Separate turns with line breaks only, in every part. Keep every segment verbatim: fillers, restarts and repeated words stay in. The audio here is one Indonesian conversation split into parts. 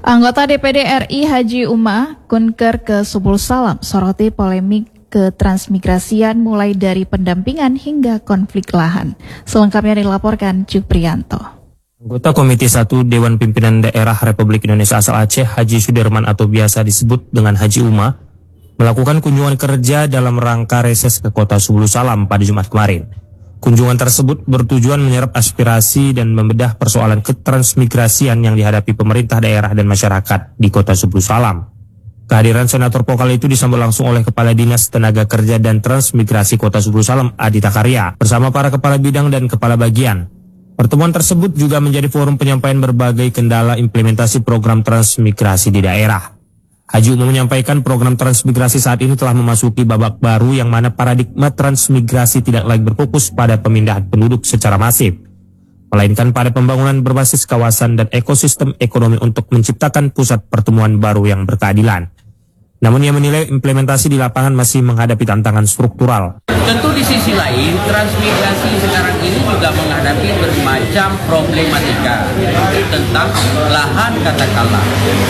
Anggota D P D R I Haji Uma Kunker ke Subul Salam soroti polemik ketransmigrasian mulai dari pendampingan hingga konflik lahan. Selengkapnya dilaporkan Juprianto.
Anggota Komisi satu Dewan Pimpinan Daerah Republik Indonesia asal Aceh Haji Sudirman atau biasa disebut dengan Haji Uma melakukan kunjungan kerja dalam rangka reses ke kota Subul Salam pada Jumat kemarin. Kunjungan tersebut bertujuan menyerap aspirasi dan membedah persoalan ketransmigrasian yang dihadapi pemerintah daerah dan masyarakat di kota Subul Salam. Kehadiran senator vokal itu disambut langsung oleh Kepala Dinas Tenaga Kerja dan Transmigrasi Kota Subul Salam Adita Karya bersama para kepala bidang dan kepala bagian. Pertemuan tersebut juga menjadi forum penyampaian berbagai kendala implementasi program transmigrasi di daerah. Haji Uma menyampaikan program transmigrasi saat ini telah memasuki babak baru yang mana paradigma transmigrasi tidak lagi berfokus pada pemindahan penduduk secara masif, melainkan pada pembangunan berbasis kawasan dan ekosistem ekonomi untuk menciptakan pusat pertemuan baru yang berkeadilan. Namun ia menilai implementasi di lapangan masih menghadapi tantangan struktural.
Tentu di sisi lain, transmigrasi sekarang ini juga menghadapi bermacam problematika tentang lahan katakanlah.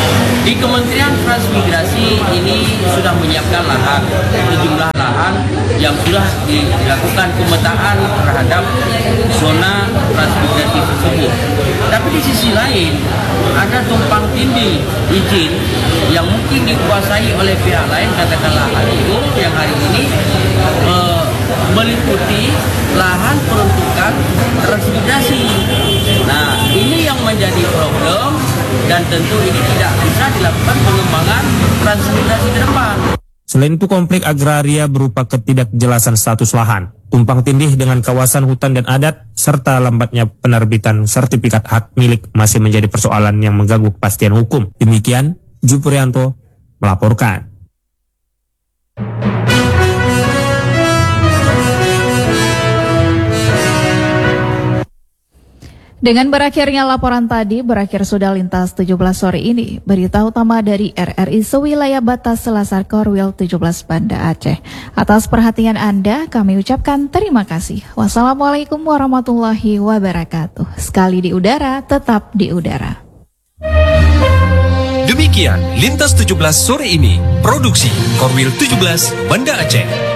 Di Kementerian Transmigrasi ini sudah menyiapkan lahan, sejumlah lahan yang sudah dilakukan pemetaan terhadap zona transmigrasi tersebut. Tapi di sisi lain, ada tumpang tindih izin yang mungkin dikuasai oleh pihak lain, katakanlah Hariu yang hari ini e, meliputi lahan peruntukan transmigrasi. Nah, ini yang menjadi problem dan tentu ini tidak bisa dilakukan pengembangan transmigrasi ke depan.
Selain itu, konflik agraria berupa ketidakjelasan status lahan, tumpang tindih dengan kawasan hutan dan adat, serta lambatnya penerbitan sertifikat hak milik masih menjadi persoalan yang mengganggu kepastian hukum. Demikian, Juprianto melaporkan.
Dengan berakhirnya laporan tadi, berakhir sudah lintas tujuh belas sore ini. Berita utama dari R R I sewilayah batas Selasar Korwil tujuh belas Banda Aceh. Atas perhatian Anda, kami ucapkan terima kasih. Wassalamualaikum warahmatullahi wabarakatuh. Sekali di udara, tetap di udara.
Demikian Lintas tujuh belas sore ini, produksi Korwil tujuh belas Banda Aceh.